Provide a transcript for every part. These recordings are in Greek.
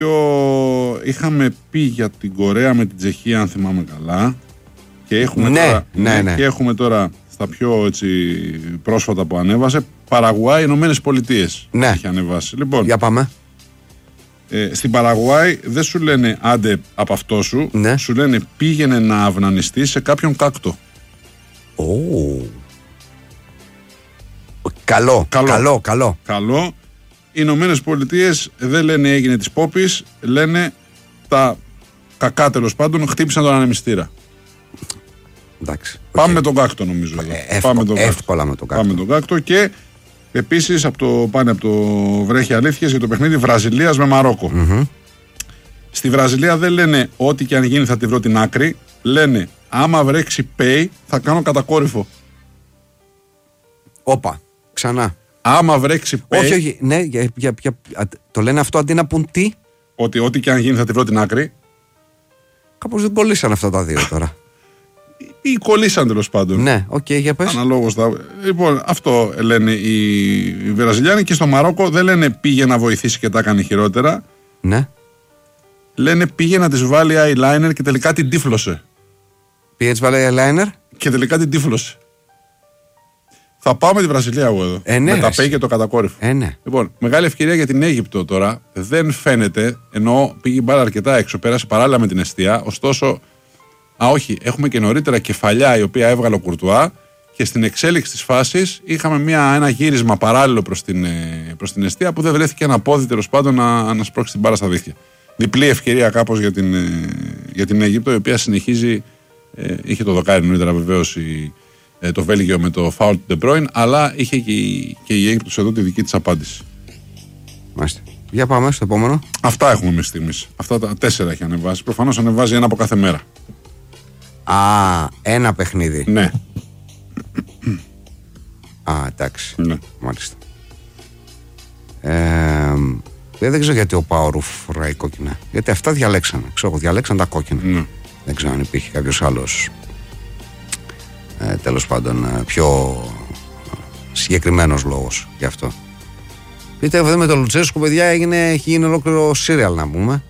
είχαμε πει για την Κορέα με την Τσεχία, αν θυμάμαι καλά. Και έχουμε, Και έχουμε τώρα στα πιο έτσι, πρόσφατα που ανέβασε, Παραγουάι, Ηνωμένες Πολιτείες. Ναι. Έχει ανεβάσει. Λοιπόν, για πάμε. Στην Παραγουάι δεν σου λένε άντε από αυτό σου, ναι. Σου λένε πήγαινε να αυνανιστεί σε κάποιον κάκτο. Καλό. Οι Ηνωμένες Πολιτείες δεν λένε έγινε της Πόπης, λένε τα κακά τέλος πάντων χτύπησαν τον ανεμιστήρα. Εντάξει. Πάμε με τον κάκτο νομίζω. Εύκολα με τον κάκτο. Πάμε με τον κάκτο και επίσης πάνε από το βρέχει αλήθειες για το παιχνίδι Βραζιλίας με Μαρόκο. Mm-hmm. Στη Βραζιλία δεν λένε ό,τι και αν γίνει θα τη βρω την άκρη, λένε άμα βρέξει πέι θα κάνω κατακόρυφο. Όπα, ξανά. Άμα βρέξει πέι. Όχι, ναι, το λένε αυτό αντί να πουν τι. Ότι ό,τι και αν γίνει θα τη βρω την άκρη. Κάπως δεν κολλήσαν αυτά τα δύο τώρα. Ή κολλήσαν τέλος πάντων. Ναι, για πες. Αναλόγως Λοιπόν, αυτό λένε οι Βραζιλιάνοι και στο Μαρόκο δεν λένε πήγε να βοηθήσει και τα έκανε χειρότερα. Ναι. Λένε πήγε να της βάλει eyeliner και τελικά την τύφλωσε. Πήγε να της βάλει eyeliner. Και τελικά την τύφλωσε. Θα πάω με τη Βραζιλία εγώ εδώ. Ναι, με τα πέι και το κατακόρυφο. Ναι. Λοιπόν, μεγάλη ευκαιρία για την Αίγυπτο τώρα. Δεν φαίνεται, ενώ πήγε μπάλα αρκετά έξω, πέρασε παράλληλα με την εστία. Ωστόσο, όχι, έχουμε και νωρίτερα κεφαλιά η οποία έβγαλε ο Κουρτουά και στην εξέλιξη της φάσης είχαμε ένα γύρισμα παράλληλο προς την εστία που δεν βρέθηκε ένα πόδι τέλος πάντων να σπρώξει την μπάλα στα δίχτυα. Διπλή ευκαιρία κάπως για την Αίγυπτο, η οποία συνεχίζει. Είχε το δοκάρι νωρίτερα βεβαίως το Βέλγιο με το φάουλ του De Bruyne, αλλά είχε και η Αίγυπτος εδώ τη δική της απάντηση. Μάλιστα. Για πάμε στο επόμενο. Αυτά έχουμε μέχρι στιγμής. Αυτά τα 4 έχει ανεβάσει. Προφανώς ανεβάζει ένα από κάθε μέρα. Ένα παιχνίδι. Ναι. Εντάξει. Ναι. Μάλιστα. Δεν ξέρω γιατί ο Πάορου φοράει κόκκινα. Γιατί αυτά διαλέξανε. Διαλέξαν τα κόκκινα. Ναι. Δεν ξέρω αν υπήρχε κάποιος άλλος τέλος πάντων πιο συγκεκριμένος λόγος γι' αυτό. Πείτε εδώ με τον Λουτσέσκου, παιδιά, έχει γίνει ολόκληρο σύριαλ να πούμε.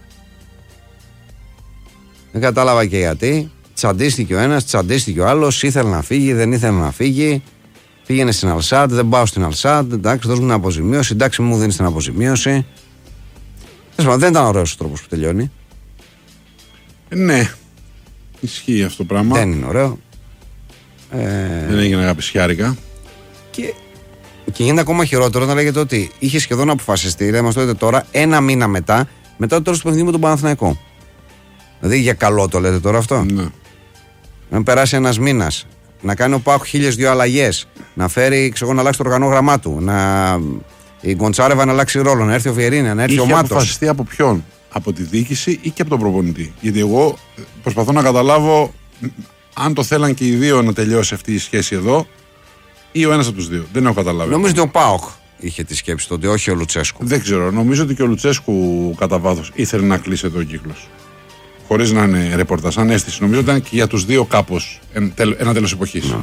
Δεν κατάλαβα και γιατί. Τσαντίστηκε ο ένας, τσαντίστηκε ο άλλος. Ήθελε να φύγει, δεν ήθελε να φύγει. Πήγαινε στην Αλσάτ, δεν πάω στην Αλσάτ. Εντάξει, δώσ' μου την αποζημίωση. Εντάξει, μου δίνεις την αποζημίωση. Δεν ήταν ωραίος ο τρόπος που τελειώνει. Ναι. Ισχύει αυτό το πράγμα. Δεν είναι ωραίο. Δεν έγινε αγαπησιάρικα. Και γίνεται ακόμα χειρότερο να λέγεται ότι είχε σχεδόν αποφασιστεί, δεν μας το λέτε τώρα, ένα μήνα μετά το τέλος του παιχνιδιού με τον Παναθηναϊκό. Δηλαδή για καλό το λέτε τώρα αυτό. Ναι. Να περάσει ένας μήνας, να κάνει ο ΠΑΟΚ 1002 αλλαγές, να φέρει να αλλάξει το οργανόγραμμά του, η Γκοντσάρεβα να αλλάξει ρόλο, να έρθει ο Βιερίνια, να έρθει ο Μάτος. Είχε αποφασιστεί από ποιον? Από τη διοίκηση ή και από τον προπονητή? Γιατί εγώ προσπαθώ να καταλάβω αν το θέλαν και οι δύο να τελειώσει αυτή η σχέση εδώ ή ο ένας από τους δύο. Δεν έχω καταλάβει. Νομίζω ότι ο ΠΑΟΚ είχε τη σκέψη τότε, όχι ο Λουτσέσκου. Δεν ξέρω. Νομίζω ότι και ο Λουτσέσκου κατά βάθος ήθελε να κλείσει εδώ ο κύκλος. Χωρίς να είναι ρεπορτάζ, σαν αίσθηση. Νομίζω ότι ήταν και για τους δύο κάπως ένα τέλος εποχής.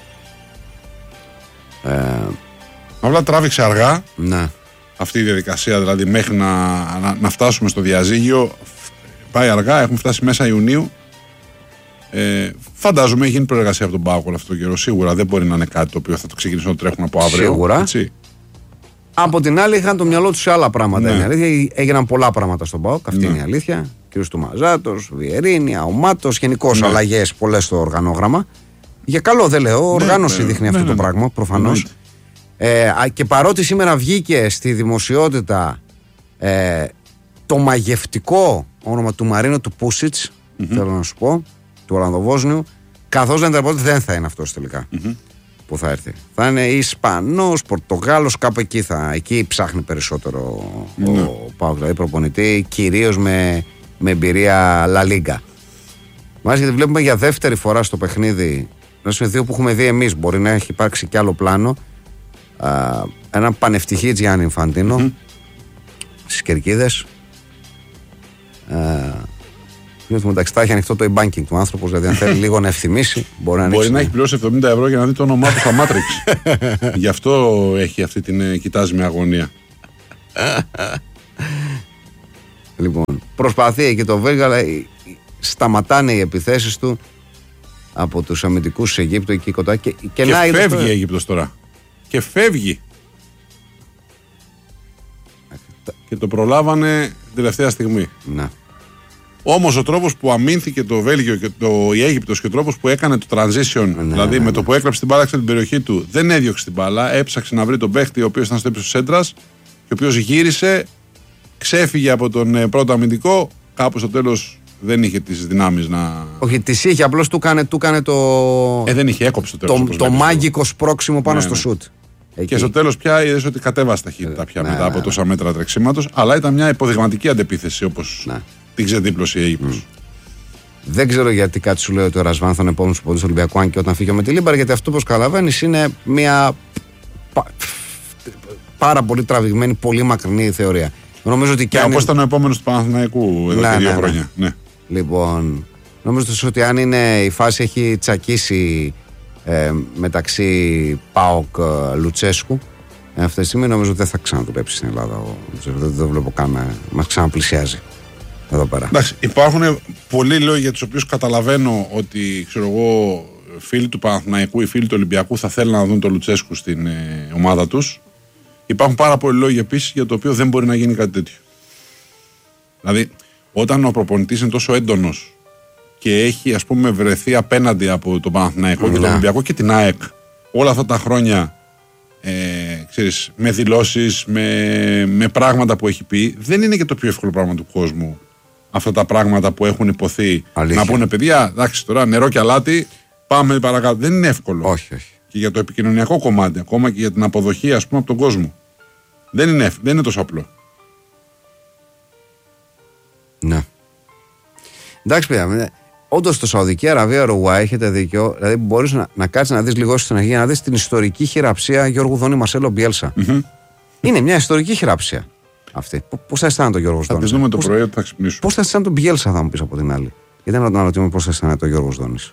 Απλά τράβηξε αργά. Ναι. Αυτή η διαδικασία, δηλαδή μέχρι να φτάσουμε στο διαζύγιο, πάει αργά. Έχουμε φτάσει μέσα Ιουνίου. Φαντάζομαι έχει γίνει προεργασία από τον ΠΑΟΚ όλο αυτό το καιρό. Σίγουρα δεν μπορεί να είναι κάτι το οποίο θα το ξεκινήσουν να τρέχουν από αύριο. Σίγουρα. Έτσι. Από την άλλη, είχαν το μυαλό του σε άλλα πράγματα. Ναι. Είναι αλήθεια. Έγιναν πολλά πράγματα στον ΠΑΟΚ. Αυτή είναι η αλήθεια. Ο κ. Τουμαζάτος, Βιερίνια, ο Μάτος, γενικώς αλλαγές πολλές στο οργανόγραμμα. Για καλό δεν λέω. Οργάνωση δείχνει αυτό το πράγμα, προφανώς. Και παρότι σήμερα βγήκε στη δημοσιότητα το μαγευτικό όνομα του Μαρίνο του Πούσιτς, θέλω να σου πω, του Ολλανδοβόσνιου, καθώς δεν τρεπόταν, δεν θα είναι αυτός τελικά που θα έρθει. Θα είναι Ισπανός, Πορτογάλος, κάπου εκεί εκεί ψάχνει περισσότερο ο ΠΑΟΚ, δηλαδή προπονητή, κυρίως με εμπειρία La Liga. Μάλιστα, γιατί βλέπουμε για δεύτερη φορά στο παιχνίδι, ένα δύο που έχουμε δει εμείς, μπορεί να έχει υπάρξει κι άλλο πλάνο, έναν πανευτυχή Γιάννη Ινφαντίνο στις κερκίδες. Εντάξει, θα έχει ανοιχτό το e-banking του άνθρωπος, δηλαδή αν θέλει λίγο να ευθυμίσει, μπορεί να έχει πληρώσει 70 ευρώ για να δει το όνομά του στα Matrix. Γι' αυτό έχει αυτή την κοιτάζει με αγωνία. Λοιπόν, προσπαθεί εκεί το Βέλγιο, αλλά σταματάνε οι επιθέσεις του από τους αμυντικούς της Αιγύπτου εκεί κοντά. Και φεύγει η Αίγυπτος τώρα. Και φεύγει. Και το προλάβανε τελευταία στιγμή. Ναι. Όμως ο τρόπος που αμήνθηκε το Βέλγιο και η Αίγυπτος και ο τρόπος που έκανε το transition, δηλαδή με το που έκλαψε την μπάλα στην περιοχή του, δεν έδιωξε την μπάλα, έψαξε να βρει τον παίχτη ο οποίος ήταν στο ύψος της σέντρας και ο οποίος γύρισε, ξέφυγε από τον πρώτο αμυντικό, κάπου στο τέλος δεν είχε τις δυνάμεις να. Όχι, τις είχε, απλώς του έκανε το. Δεν είχε, έκοψε το τέλος. Το μάγικο σπρώξιμο πάνω στο σουτ. Και στο τέλος πια είδες ότι κατέβασε ταχύτητα πια μετά από τόσα μέτρα τρεξίματος, αλλά ήταν μια υποδειγματική αντεπίθεση όπως την ξεδίπλωσε η Αίγυπτος. Δεν ξέρω γιατί κάτι σου λέει ότι ο Ρασβάν θα είναι επόμενος του Ολυμπιακού, αν και όταν φύγει με τη Λίμπαρ, γιατί αυτό, όπως καταλαβαίνεις, είναι μια πάρα πολύ τραβηγμένη, πολύ μακρινή θεωρία. Νομίζω ότι και όπως ήταν ο επόμενος του Παναθηναϊκού εδώ και 2 χρόνια. Ναι. Λοιπόν, νομίζω ότι αν είναι η φάση έχει τσακίσει μεταξύ ΠΑΟΚ Λουτσέσκου, αυτή τη στιγμή νομίζω ότι δεν θα ξαναδουλέψει στην Ελλάδα. Δεν βλέπω καν να μας ξαναπλησιάζει εδώ πέρα. Εντάξει, υπάρχουν πολλοί λόγοι για τους οποίους καταλαβαίνω ότι, ξέρω εγώ, φίλοι του Παναθηναϊκού ή φίλοι του Ολυμπιακού θα θέλουν να δουν τον Λουτσέσκου στην ομάδα τους. Υπάρχουν πάρα πολλοί λόγοι επίσης για το οποίο δεν μπορεί να γίνει κάτι τέτοιο. Δηλαδή, όταν ο προπονητής είναι τόσο έντονος και έχει, ας πούμε, βρεθεί απέναντι από τον Παναθηναϊκό και τον Ολυμπιακό και την ΑΕΚ όλα αυτά τα χρόνια, ξέρεις, με δηλώσεις, με πράγματα που έχει πει, δεν είναι και το πιο εύκολο πράγμα του κόσμου αυτά τα πράγματα που έχουν υποθεί. Αλήθεια. Να πούνε, παιδιά, εντάξει, τώρα νερό και αλάτι, πάμε παρακάτω. Δεν είναι εύκολο. Όχι. Και για το επικοινωνιακό κομμάτι, ακόμα και για την αποδοχή, ας πούμε, από τον κόσμο. Δεν είναι τόσο απλό. Ναι. Εντάξει, παιδιά, όντως στο Σαουδική Αραβία, Ουρουγουάη, έχετε δίκιο. Δηλαδή, μπορείς να κάτσεις να δεις λίγο στην αρχή, να δεις την ιστορική χειραψία Γιώργου Δόνη Μαρσέλο Μπιέλσα. Είναι μια ιστορική χειραψία αυτή. Πώς θα αισθάνεται ο Γιώργος Δόνης? Θα τη δούμε το πρωί, θα ξυπνήσουμε. Πώς θα αισθάνεται τον Μπιέλσα, θα μου πεις από την άλλη? Γιατί δεν αναρωτιέμαι πώς θα αισθάνεται ο Γιώργος Δόνης.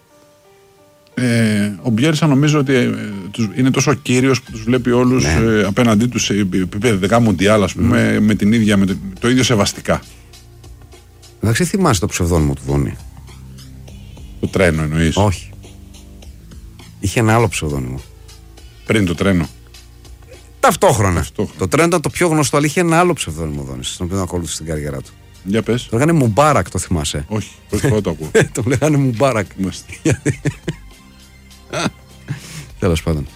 Ο Μπιέλσα νομίζω ότι είναι τόσο κύριος που τους βλέπει όλους απέναντί τους σε επίπεδο 10 μουντιάλ, ας πούμε, με την ίδια, με το ίδιο σεβαστικά. Εντάξει, θυμάσαι το ψευδόνυμο του Δόνη? Το τρένο εννοείς? Όχι. Είχε ένα άλλο ψευδόνυμο. Πριν το τρένο. Ταυτόχρονα. Το τρένο ήταν το πιο γνωστό, αλλά είχε ένα άλλο ψευδόνυμο Δόνης, στον οποίο ακολούθησε την καριέρα του. Για πες. Το λέγανε Μουμπάρακ, το θυμάσαι? Όχι, πρώτη φορά το ακούω. Το λέγανε Μουμπάρακ. Τέλος πάντων.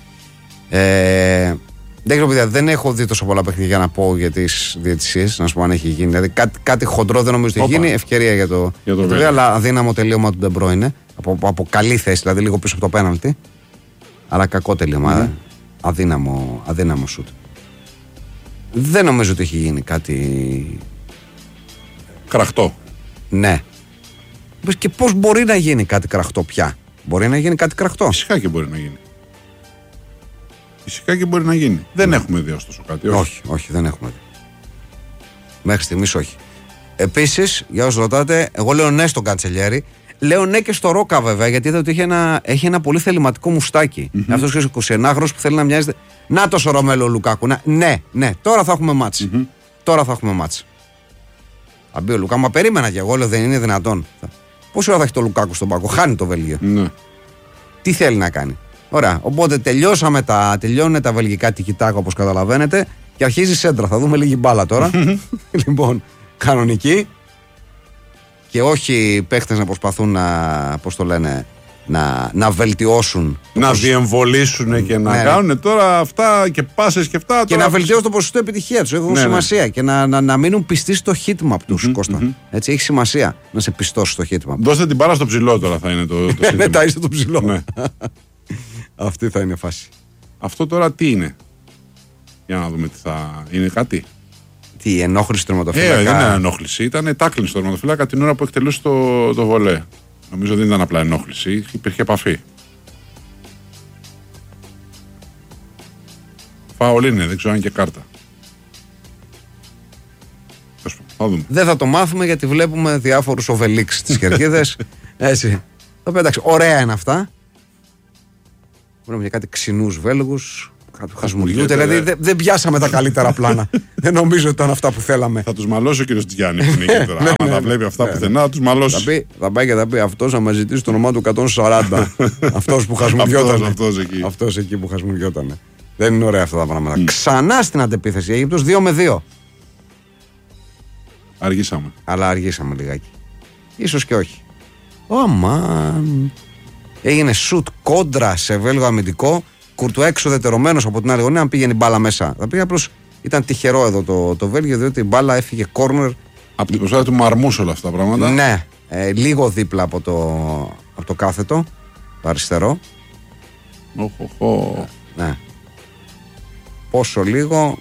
Δεν ξέρω, παιδιά, δεν έχω δει τόσο πολλά παιχνίδια για να πω για τις διαιτησίες, να σου πω αν έχει γίνει. Δηλαδή κάτι χοντρό δεν νομίζω ότι έχει γίνει. Ευκαιρία για το Βέλγιο, αλλά αδύναμο τελείωμα του Ντεμπρόινε. Από καλή θέση, δηλαδή λίγο πίσω από το πέναλτι. Αλλά κακό τελείωμα. Αδύναμο σουτ. Δεν νομίζω ότι έχει γίνει κάτι κραχτό. Ναι. Και πώς μπορεί να γίνει κάτι κραχτό πια? Μπορεί να γίνει κάτι κραχτό? Φυσικά και μπορεί να γίνει. Φυσικά και μπορεί να γίνει. Δεν έχουμε δει ωστόσο κάτι. Όχι, δεν έχουμε δει. Μέχρι στιγμής όχι. Επίσης, για όσους ρωτάτε, εγώ λέω ναι στον Καντσελιέρη. Λέω ναι και στο Ρόκα, βέβαια, γιατί είδα ότι έχει ένα πολύ θεληματικό μουστάκι. Αυτός και 29χρονος που θέλει να μοιάζει. Να το Ρωμέλο Λουκάκου. Ναι, τώρα θα έχουμε μάτς. Τώρα θα έχουμε μάτς. Αν μπει ο Λουκάκου, μα περίμενα και εγώ, λέω δεν είναι δυνατόν. Πόση ώρα θα έχει το Λουκάκου στον πάγκο? Χάνει το Βέλγιο. Ναι. Τι θέλει να κάνει? Ωραία. Οπότε τελειώνουν τα βελγικά τικιτάκα, όπως καταλαβαίνετε, και αρχίζει η σέντρα. Θα δούμε λίγη μπάλα τώρα. Λοιπόν, κανονική. Και όχι παίχτες να προσπαθούν να βελτιώσουν. Να διεμβολήσουν και να κάνουν τώρα αυτά και πάσες και αυτά. Και να βελτιώσουν το ποσοστό επιτυχία τους. Έχουν σημασία. Και να μείνουν πιστοί στο heatmap τους, Κώστα. Έτσι, έχει σημασία να σε πιστώσει στο heatmap. Δώστε την μπάλα στο ψηλό τώρα, θα είναι το ναι, τα είστε το ψηλό. Ναι. Αυτή θα είναι η φάση. Αυτό τώρα τι είναι? Για να δούμε τι θα είναι. Κάτι. Τι, ενόχληση του τερματοφύλακα? Δεν ήταν ενόχληση. Ήταν τάκλινγκ στο τερματοφύλακα την ώρα που εκτελούσε το βολέ. Νομίζω δεν ήταν απλά ενόχληση. Υπήρχε επαφή. Φάουλ είναι, δεν ξέρω αν και κάρτα. Θα δούμε. Δεν θα το μάθουμε γιατί βλέπουμε διάφορους οβελίξ στις κερκίδες. Έτσι. Το πέταξε. Ωραία είναι αυτά. Βλέπουμε για κάτι ξινούς Βέλγους. Χασμουριού. Δηλαδή δεν πιάσαμε τα καλύτερα πλάνα. Δεν νομίζω ότι ήταν αυτά που θέλαμε. Θα τους μαλώσει ο κύριος Τζιάννη που είναι εκεί τώρα. Άμα τα βλέπει αυτά πουθενά, θα τους μαλώσει. Θα πάει και θα πει αυτός να μας ζητήσει το όνομά του 140. Αυτός που χασμουριόταν. Αυτός εκεί που χασμουριόταν. Δεν είναι ωραία αυτά τα πράγματα. Ξανά στην αντεπίθεση. Αίγυπτος 2-2. Αργήσαμε. Αλλά αργήσαμε λιγάκι. Ίσως και όχι. Αμάν. Έγινε σουτ κόντρα σε Βέλγο αμυντικό. Κουρτουά εξουδετερωμένος από την άλλη γωνία. Αν πήγαινε η μπάλα μέσα. Θα πήγε απλώς. Ήταν τυχερό εδώ το Βέλγιο, διότι η μπάλα έφυγε κόρνερ. Από την προσπάθεια του Μαρμούς όλα αυτά τα πράγματα. Ναι. Λίγο δίπλα από το κάθετο. Το αριστερό. Ναι. Πόσο λίγο.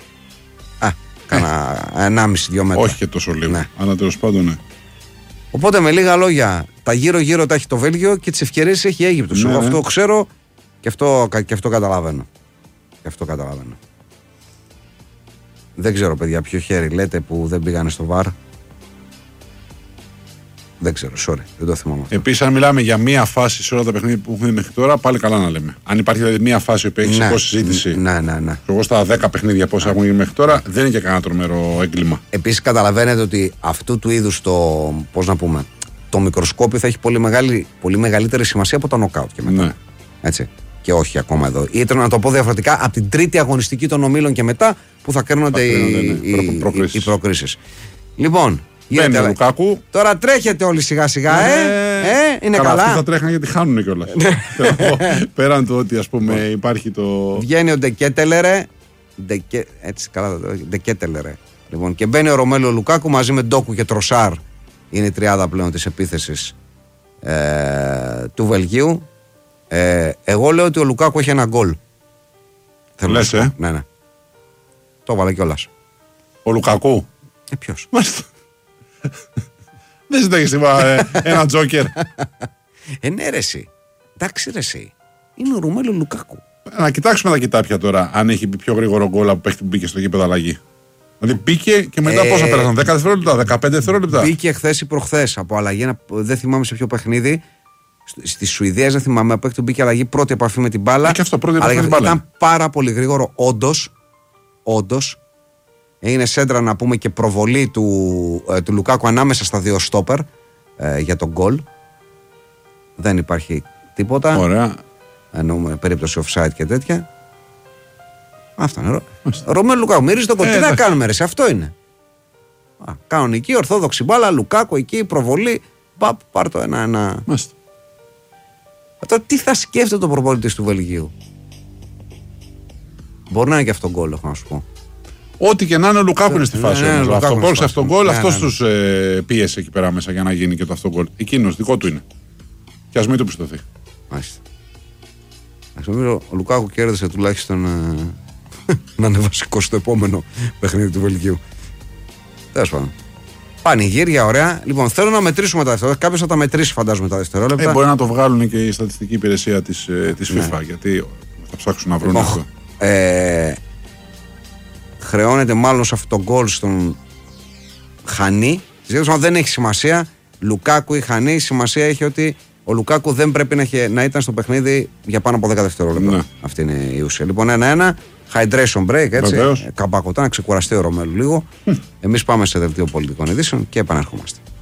Κάνα 1,5-2 μέτρα. Όχι και τόσο λίγο. Ναι. Αλλά τέλος πάντων ναι. Οπότε με λίγα λόγια, τα γύρω-γύρω τα έχει το Βέλγιο και τις ευκαιρίες έχει η Αίγυπτος. Ναι, Εγώ αυτό ξέρω και αυτό καταλαβαίνω. Δεν ξέρω, παιδιά, ποιο χέρι λέτε που δεν πήγανε στο VAR. Δεν ξέρω, sorry, δεν το θυμάμαι. Επίσης, αν μιλάμε για μία φάση σε όλα τα παιχνίδια που έχουμε μέχρι τώρα, πάλι καλά να λέμε. Αν υπάρχει δηλαδή μία φάση που έχει σηκώσει συζήτηση. Ναι. Εγώ στα 10 παιχνίδια πόσα έχουν γίνει μέχρι τώρα, δεν είναι και κανένα τρομερό έγκλημα. Επίσης, καταλαβαίνετε ότι αυτού του είδους το μικροσκόπιο θα έχει πολύ μεγαλύτερη σημασία από τα νοκάουτ και μετά. Ναι. Έτσι. Και όχι ακόμα εδώ. Ή να το πω διαφορετικά, από την τρίτη αγωνιστική των ομίλων και μετά που θα κρίνονται οι προκρίσεις. Λοιπόν, μπαίνει ο Λουκάκου. Τώρα τρέχετε όλοι σιγά σιγά, είναι καλά. Αυτοί θα τρέχαν γιατί χάνουν κιόλας. Πέραν του ότι ας πούμε υπάρχει το. Βγαίνει ο Ντεκέτελερε. Έτσι καλά Ντεκέτελερε. Λοιπόν, και μπαίνει ο Ρωμέλο Λουκάκου μαζί με Ντόκου και Τροσάρ. Είναι η τριάδα πλέον της επίθεσης του Βελγίου. Εγώ λέω ότι ο Λουκάκου έχει ένα γκολ. Λες, Ναι. Το έβαλε κιόλας. Ο Λουκάκου. Ποιος? Δεν ζητάγεις ένα τζόκερ. Ναι ρε εσύ. Εντάξει ρε εσύ. Είναι ο Ρωμέλο Λουκάκου. Να κοιτάξουμε τα κοιτάπια τώρα αν έχει πιο γρήγορο γκολ από παίχτη που μπήκε στο γήπεδο αλλαγή. Δηλαδή μπήκε και μετά πόσα πέρασαν, 10 δευτερόλεπτα, 15 δευτερόλεπτα. Μπήκε χθες ή προχθές από αλλαγή, δεν θυμάμαι σε ποιο παιχνίδι. Στη Σουηδία, δεν θυμάμαι, από παίχτη που μπήκε αλλαγή, πρώτη επαφή με την μπάλα. Και αυτό, πρώτη επαφή με την μπάλα. Ήταν πάρα πολύ γρήγορο, όντως. Έγινε σέντρα να πούμε και προβολή του Λουκάκου ανάμεσα στα δύο στόπερ για τον γκολ. Δεν υπάρχει τίποτα. Ωραία. Εννοούμε περίπτωση offside και τέτοια. Αυτό είναι. Ρωμέλο Λουκάκου, μυρίζει τον γκολ. Τι να κάνουμε, ρε, αυτό είναι. Κανονική, ορθόδοξη μπάλα, Λουκάκου εκεί, προβολή. Πάρ' το 1-1. Τώρα τι θα σκέφτεται το προπονητής του Βελγίου. Μπορεί να είναι και αυτόν γκολ, έχω να σου πω. Ό,τι και να είναι, ο Λουκάκου είναι στη φάση. Αυτό γκολ σε αυτόν γκολ, αυτός τους πίεσε εκεί πέρα μέσα για να γίνει και το αυτόν γκολ. Εκείνος, δικό του είναι. Και ας μην του πιστωθεί. Μάλιστα. Νομίζω ο Λουκάκου κέρδισε τουλάχιστον να είναι βασικό στο επόμενο παιχνίδι του Βελγίου. Τέλος πάντων. Πανηγύρια, ωραία. Λοιπόν, θέλω να μετρήσουμε τα δευτερόλεπτα. Κάποιος θα τα μετρήσει, φαντάζομαι, τα δευτερόλεπτα. Μπορεί να το βγάλουν και η στατιστική υπηρεσία της FIFA, γιατί θα ψάξουν να βρουν αυτό. Χρεώνεται μάλλον σε αυτό το γκολ στον Χανί. Δεν έχει σημασία. Λουκάκου ή Χανί. Σημασία έχει ότι ο Λουκάκου δεν πρέπει να ήταν στο παιχνίδι για πάνω από 10 δευτερόλεπτα. Ναι. Αυτή είναι η ουσία. Λοιπόν, 1-1. Hydration break, έτσι. Καμπακωτά, να ξεκουραστεί ο Ρωμέλου λίγο. Εμείς πάμε σε δελτίο πολιτικών ειδήσεων και επαναρχόμαστε.